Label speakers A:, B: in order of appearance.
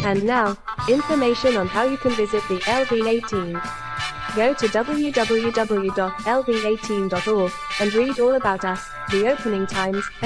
A: And now, information on how you can visit the LV18. Go to www.lv18.org and read all about us, the opening times,